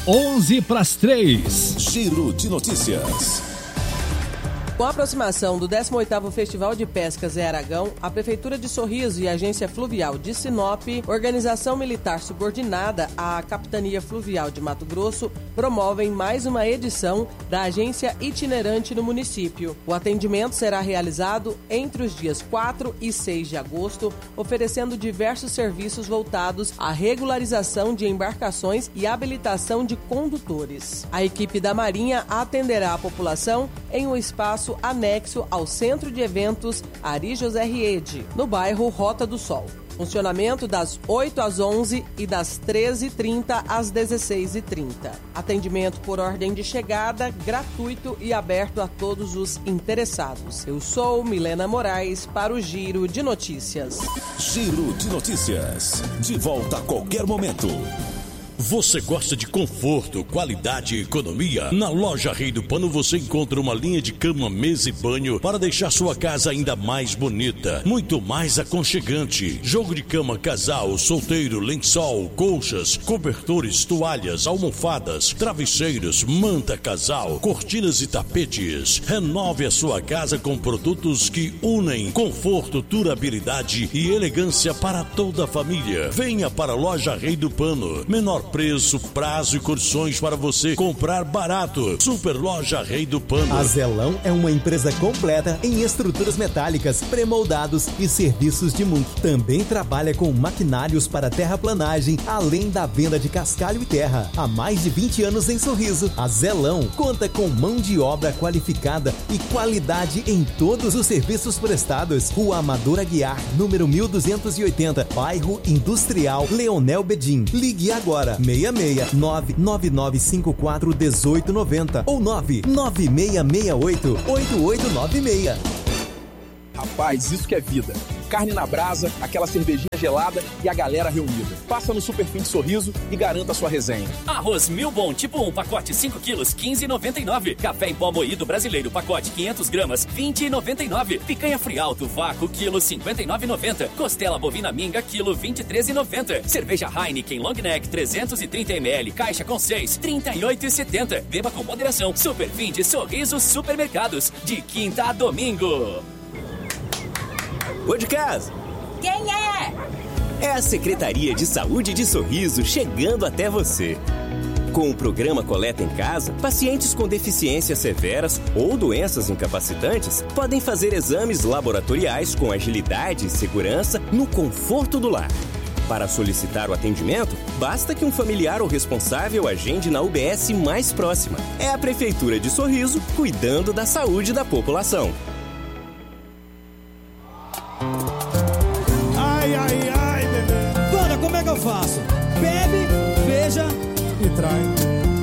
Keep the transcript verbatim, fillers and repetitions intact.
onze para as três. Giro de notícias. Com a aproximação do décimo oitavo Festival de Pesca Zé Aragão, a Prefeitura de Sorriso e a Agência Fluvial de Sinop, organização militar subordinada à Capitania Fluvial de Mato Grosso, promovem mais uma edição da agência itinerante no município. O atendimento será realizado entre os dias quatro e seis de agosto, oferecendo diversos serviços voltados à regularização de embarcações e habilitação de condutores. A equipe da Marinha atenderá a população em um espaço anexo ao Centro de Eventos Ari José Riede, no bairro Rota do Sol. Funcionamento das oito às onze e das treze e trinta às dezesseis e trinta. Atendimento por ordem de chegada, gratuito e aberto a todos os interessados. Eu sou Milena Moraes para o Giro de Notícias. Giro de Notícias. De volta a qualquer momento. Você gosta de conforto, qualidade e economia? Na loja Rei do Pano você encontra uma linha de cama, mesa e banho para deixar sua casa ainda mais bonita, muito mais aconchegante. Jogo de cama casal, solteiro, lençol, colchas, cobertores, toalhas, almofadas, travesseiros, manta casal, cortinas e tapetes. Renove a sua casa com produtos que unem conforto, durabilidade e elegância para toda a família. Venha para a loja Rei do Pano. Menor preço, prazo e condições para você comprar barato. Super Loja Rei do Pano. A Zelão é uma empresa completa em estruturas metálicas, pré-moldados e serviços de multi. Também trabalha com maquinários para terraplanagem, além da venda de cascalho e terra. Há mais de vinte anos em Sorriso, a Zelão conta com mão de obra qualificada e qualidade em todos os serviços prestados. Rua Amador Aguiar, número mil duzentos e oitenta, bairro Industrial, Leonel Bedim. Ligue agora, seis seis nove nove nove cinco quatro um oito nove zero ou nove nove seis seis oito oito oito nove seis. Rapaz, isso que é vida. Carne na brasa, aquela cervejinha gelada e a galera reunida. Passa no Superfim de Sorriso e garanta a sua resenha. Arroz Mil Bom tipo um, pacote cinco quilos, quinze reais e noventa e nove centavos. Café em pó moído brasileiro, pacote quinhentas gramas, vinte reais e noventa e nove centavos. Picanha Frialto, vácuo, quilo, cinquenta e nove reais e noventa centavos. Costela bovina minga, quilo, vinte e três reais e noventa centavos. Cerveja Heineken Long Neck, trezentos e trinta mililitros, caixa com seis, trinta e oito reais e setenta centavos. Beba com moderação. Superfim de Sorriso Supermercados, de quinta a domingo. Ô de casa! Quem é? É a Secretaria de Saúde de Sorriso chegando até você. Com o programa Coleta em Casa, pacientes com deficiências severas ou doenças incapacitantes podem fazer exames laboratoriais com agilidade e segurança no conforto do lar. Para solicitar o atendimento, basta que um familiar ou responsável agende na U B S mais próxima. É a Prefeitura de Sorriso cuidando da saúde da população. Ai, ai, ai, bebê. Dona, como é que eu faço? Bebe, beija e trai.